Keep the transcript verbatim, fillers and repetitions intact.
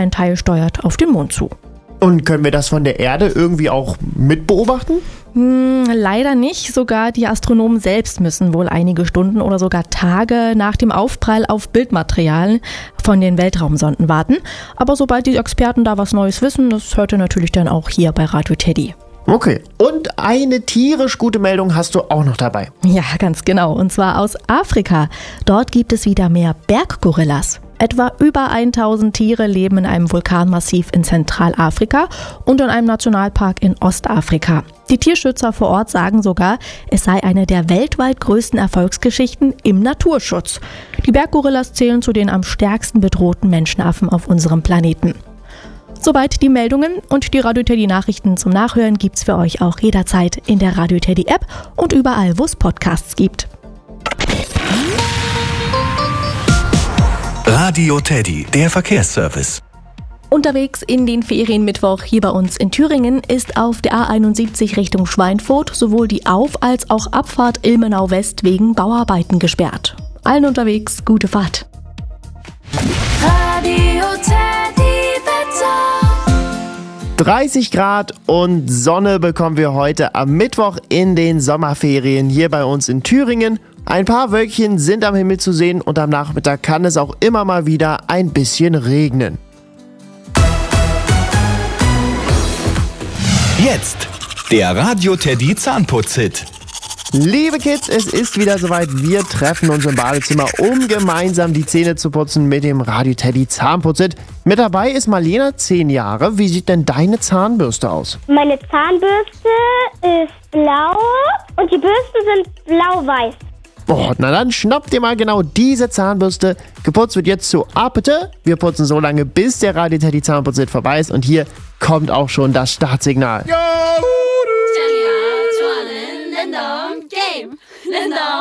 ein Teil steuert auf den Mond zu. Und können wir das von der Erde irgendwie auch mitbeobachten? Hm, leider nicht. Sogar die Astronomen selbst müssen wohl einige Stunden oder sogar Tage nach dem Aufprall auf Bildmaterial von den Weltraumsonden warten. Aber sobald die Experten da was Neues wissen, das hört ihr natürlich dann auch hier bei Radio Teddy. Okay. Und eine tierisch gute Meldung hast du auch noch dabei. Ja, ganz genau. Und zwar aus Afrika. Dort gibt es wieder mehr Berggorillas. Etwa über tausend Tiere leben in einem Vulkanmassiv in Zentralafrika und in einem Nationalpark in Ostafrika. Die Tierschützer vor Ort sagen sogar, es sei eine der weltweit größten Erfolgsgeschichten im Naturschutz. Die Berggorillas zählen zu den am stärksten bedrohten Menschenaffen auf unserem Planeten. Soweit die Meldungen und die Radio Teddy Nachrichten zum Nachhören gibt's für euch auch jederzeit in der Radio Teddy App und überall, wo es Podcasts gibt. Radio Teddy, der Verkehrsservice. Unterwegs in den Ferienmittwoch hier bei uns in Thüringen ist auf der A einundsiebzig Richtung Schweinfurt sowohl die Auf- als auch Abfahrt Ilmenau West wegen Bauarbeiten gesperrt. Allen unterwegs gute Fahrt. Radio Teddy Wetter. dreißig Grad und Sonne bekommen wir heute am Mittwoch in den Sommerferien hier bei uns in Thüringen. Ein paar Wölkchen sind am Himmel zu sehen und am Nachmittag kann es auch immer mal wieder ein bisschen regnen. Jetzt der Radio Teddy Zahnputz-Hit. Liebe Kids, es ist wieder soweit. Wir treffen uns im Badezimmer, um gemeinsam die Zähne zu putzen mit dem Radio Teddy Zahnputz-Hit. Mit dabei ist Marlena, zehn Jahre. Wie sieht denn deine Zahnbürste aus? Meine Zahnbürste ist blau und die Bürsten sind blau-weiß. Oh, na dann schnapp dir mal genau diese Zahnbürste. Geputzt wird jetzt zu A bitte. Wir putzen so lange, bis der Radio Teddy Zahnputz-Hit vorbei ist. Und hier kommt auch schon das Startsignal. Game.